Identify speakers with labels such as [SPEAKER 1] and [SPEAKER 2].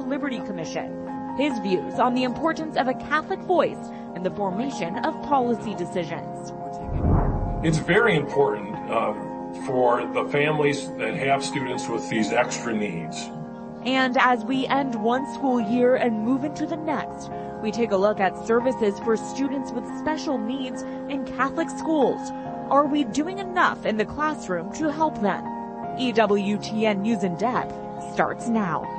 [SPEAKER 1] Liberty Commission. His views on the importance of a Catholic voice in the formation of policy decisions.
[SPEAKER 2] It's very important for the families that have students with these extra needs.
[SPEAKER 1] And as we end one school year and move into the next, we take a look at services for students with special needs in Catholic schools. Are we doing enough in the classroom to help them? EWTN News in Depth starts now.